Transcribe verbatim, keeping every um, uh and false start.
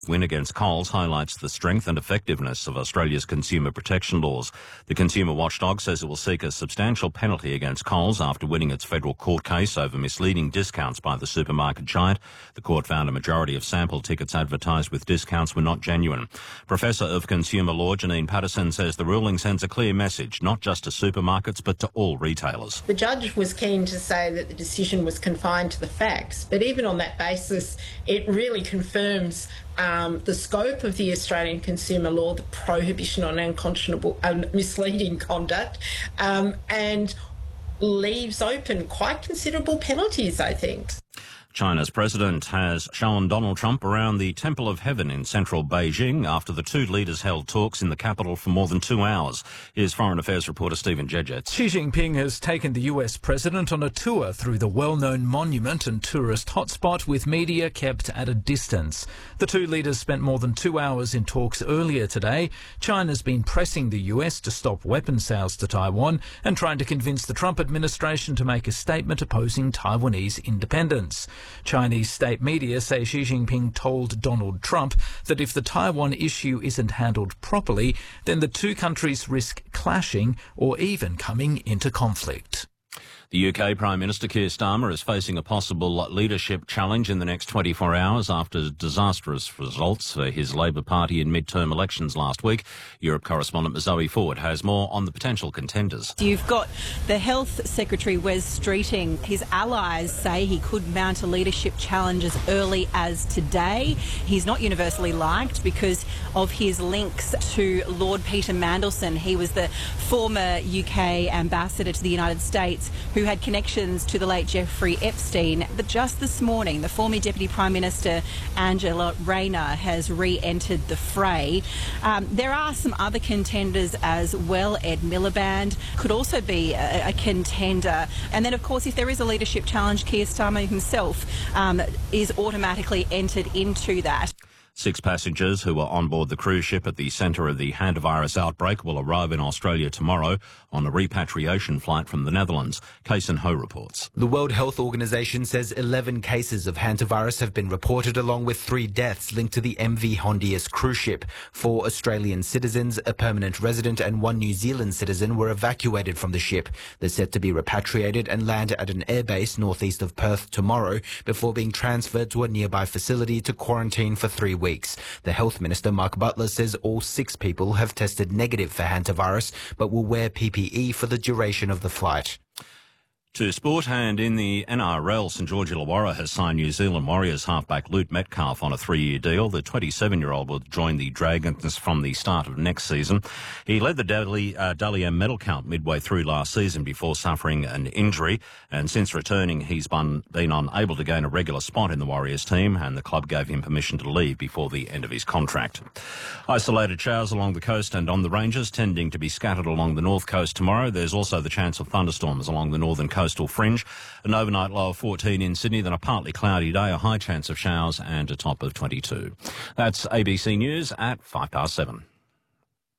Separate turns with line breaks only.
Win against Coles highlights the strength and effectiveness of Australia's consumer protection laws. The consumer watchdog says it will seek a substantial penalty against Coles after winning its federal court case over misleading discounts by the supermarket giant. The court found a majority of sample tickets advertised with discounts were not genuine. Professor of Consumer Law Janine Patterson says the ruling sends a clear message, not just to supermarkets but to all retailers.
The judge was keen to say that the decision was confined to the facts, but even on that basis, it really confirms Um, the scope of the Australian consumer law, the prohibition on unconscionable and um, misleading conduct, um, and leaves open quite considerable penalties, I think.
China's president has shown Donald Trump around the Temple of Heaven in central Beijing after the two leaders held talks in the capital for more than two hours. Here's Foreign Affairs reporter Stephen Jedgetts.
Xi Jinping has taken the U S president on a tour through the well-known monument and tourist hotspot, with media kept at a distance. The two leaders spent more than two hours in talks earlier today. China's been pressing the U S to stop weapons sales to Taiwan and trying to convince the Trump administration to make a statement opposing Taiwanese independence. Chinese state media say Xi Jinping told Donald Trump that if the Taiwan issue isn't handled properly, then the two countries risk clashing or even coming into conflict.
The U K Prime Minister Keir Starmer is facing a possible leadership challenge in the next twenty-four hours after disastrous results for his Labor Party in midterm elections last week. Europe correspondent Zoe Ford has more on the potential contenders.
You've got the Health Secretary Wes Streeting. His allies say he could mount a leadership challenge as early as today. He's not universally liked because of his links to Lord Peter Mandelson. He was the former U K ambassador to the United States who who had connections to the late Jeffrey Epstein. But just this morning, the former Deputy Prime Minister Angela Rayner has re-entered the fray. Um, there are some other contenders as well. Ed Miliband could also be a, a contender. And then, of course, if there is a leadership challenge, Keir Starmer himself um, is automatically entered into that.
Six passengers who were on board the cruise ship at the centre of the hantavirus outbreak will arrive in Australia tomorrow on a repatriation flight from the Netherlands. Kason Ho reports.
The World Health Organization says eleven cases of hantavirus have been reported, along with three deaths linked to the M V Hondius cruise ship. Four Australian citizens, a permanent resident and one New Zealand citizen were evacuated from the ship. They're set to be repatriated and land at an airbase northeast of Perth tomorrow before being transferred to a nearby facility to quarantine for three weeks. The Health Minister, Mark Butler, says all six people have tested negative for hantavirus but will wear P P E for the duration of the flight.
To sport, and in the N R L, St George Illawarra has signed New Zealand Warriors halfback Luke Metcalf on a three-year deal. The twenty-seven-year-old will join the Dragons from the start of next season. He led the Dally, uh, Dally M medal count midway through last season before suffering an injury, and since returning he's been, been unable to gain a regular spot in the Warriors team, and the club gave him permission to leave before the end of his contract. Isolated showers along the coast and on the ranges, tending to be scattered along the north coast tomorrow. There's also the chance of thunderstorms along the northern coast. Coastal fringe. An overnight low of fourteen in Sydney, then a partly cloudy day, a high chance of showers and a top of twenty-two. That's A B C News at five past seven.